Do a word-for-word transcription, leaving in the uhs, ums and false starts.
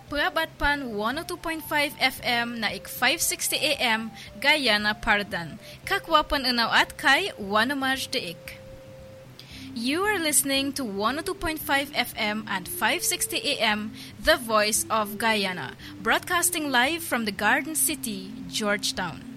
Purabat pan one oh two point five F M na ik five sixty A M Guyana Pardan. Kakwa pan unaw at kay Wanamaj Deik. You are listening to one oh two point five F M and five sixty A M The Voice of Guyana, broadcasting live from the Garden City, Georgetown.